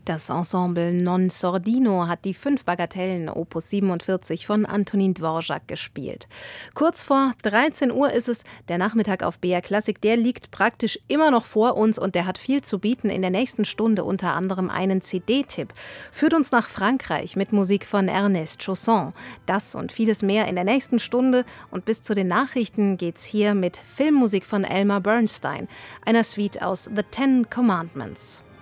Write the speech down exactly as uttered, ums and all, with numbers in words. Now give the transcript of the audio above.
Das Ensemble Non Sordino hat die fünf Bagatellen Opus siebenundvierzig von Antonin Dvorak gespielt. Kurz vor dreizehn Uhr ist es, der Nachmittag auf B R Klassik, der liegt praktisch immer noch vor uns und der hat viel zu bieten. In der nächsten Stunde unter anderem einen C D-Tipp. Führt uns nach Frankreich mit Musik von Ernest Chausson. Das und vieles mehr in der nächsten Stunde und bis zu den Nachrichten geht's hier mit Filmmusik von Elmer Bernstein, einer Suite aus The Ten Commandments.